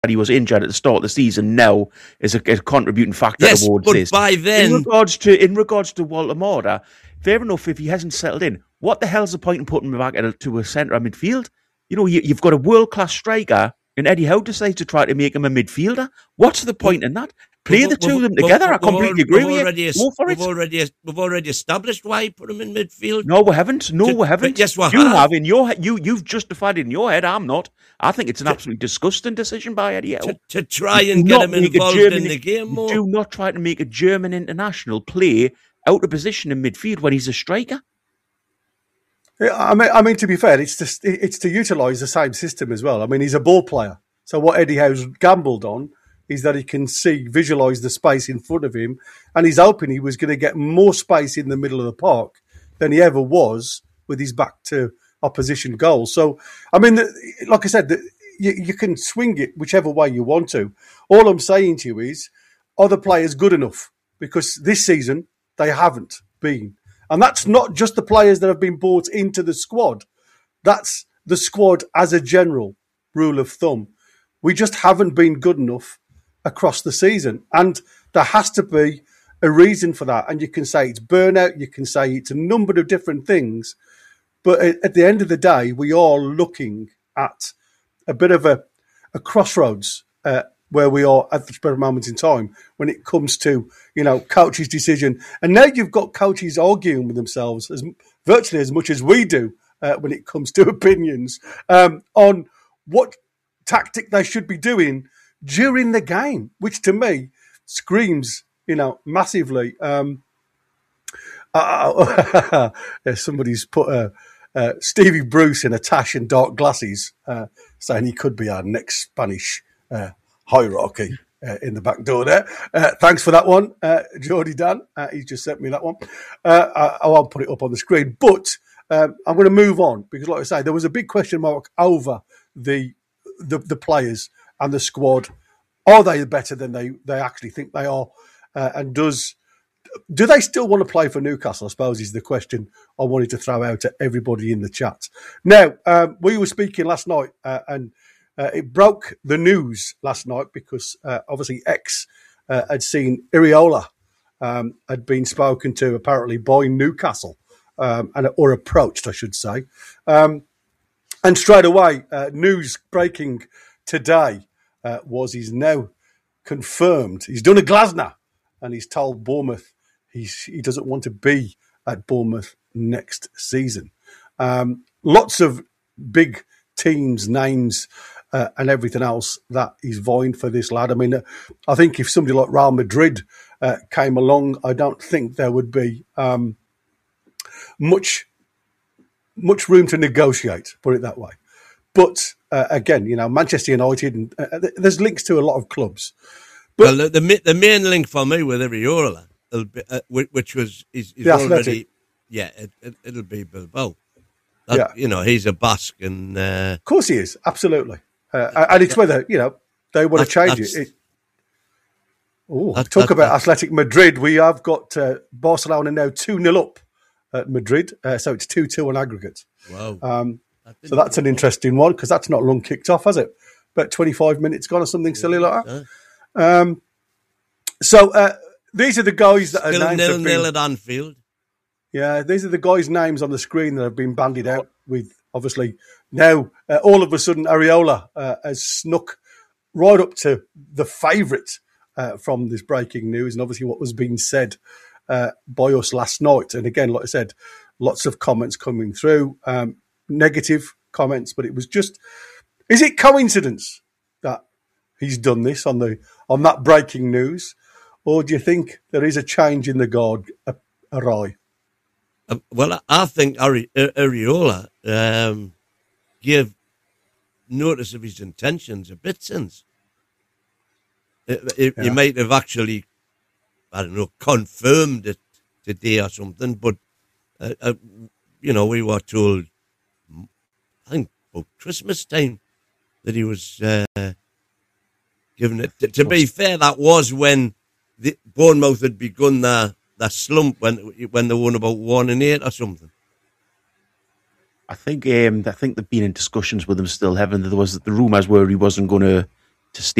that he was injured at the start of the season now is a contributing factor towards but this. By then, in regards to Walter Morta, fair enough if he hasn't settled in. What the hell's the point in putting him back to a centre of midfield? You know, you've got a world-class striker, and Eddie Howe decides to try to make him a midfielder. What's the point in that? Play the two of them together. I completely agree with you. Go for it. We've already established why you put him in midfield. No, we haven't. We haven't. Yes, we have. You have in your head. You've justified it in your head. I'm not. I think it's an absolutely disgusting decision by Eddie Howe. To try and get him involved in the game more. Do not try to make a German international play out of position in midfield when he's a striker. I mean, to be fair, it's to utilise the same system as well. I mean, he's a ball player. So what Eddie Howe's gambled on is that he can visualise the space in front of him, and he's hoping he was going to get more space in the middle of the park than he ever was with his back to opposition goals. So, I mean, like I said, you can swing it whichever way you want to. All I'm saying to you is, are the players good enough? Because this season, they haven't been. And that's not just the players that have been brought into the squad. That's the squad as a general rule of thumb. We just haven't been good enough across the season. And there has to be a reason for that. And you can say it's burnout. You can say it's a number of different things. But at the end of the day, we are looking at a bit of a crossroads where we are at the present moment in time when it comes to, coaches' decision. And now you've got coaches arguing with themselves virtually as much as we do when it comes to opinions on what tactic they should be doing during the game, which to me screams, massively. Somebody's put Stevie Bruce in a tash and dark glasses, saying he could be our next Spanish hierarchy in the back door there. Thanks for that one, Geordie Dan. He's just sent me that one. I won't put it up on the screen, but I'm going to move on because, like I say, there was a big question mark over the players and the squad. Are they better than they actually think they are? And do they still want to play for Newcastle? I suppose is the question I wanted to throw out to everybody in the chat. Now, we were speaking last night and it broke the news last night because obviously X had seen Iriola had been spoken to apparently by Newcastle or approached, I should say. And straight away, news breaking today was he's now confirmed. He's done a Glasner and he's told Bournemouth he doesn't want to be at Bournemouth next season. Lots of big teams, names, and everything else that is vying for this lad. I mean, I think if somebody like Real Madrid came along, I don't think there would be much room to negotiate, put it that way. But again, Manchester United, and there's links to a lot of clubs. But well, the main link for me with Iriola, which is already, it'll be Bilbao. He's a Basque, and of course he is, absolutely. And it's whether they want to change it. Talk about Athletic Madrid. We have got Barcelona now 2-0 up at Madrid, so it's 2-2 on aggregate. Wow. So that's an interesting one because that's not long kicked off, has it? About 25 minutes gone or something silly like that. So these are the guys that still are named. 0-0 at Anfield. Yeah, these are the guys' names on the screen that have been bandied out with, obviously, now all of a sudden Areola has snuck right up to the favourite from this breaking news and obviously what was being said by us last night. And again, like I said, lots of comments coming through, negative comments, but it was just, is it coincidence that he's done this on that breaking news? Or do you think there is a change in the guard awry? Well, I think Areola gave notice of his intentions a bit since. He might have actually, confirmed it today or something, but, we were told, I think, about Christmas time that he was given it. To be fair, that was when Bournemouth had begun their slump when they won about 1-8 or something. I think they've been in discussions with him still, haven't they? The rumours were he wasn't going to to stay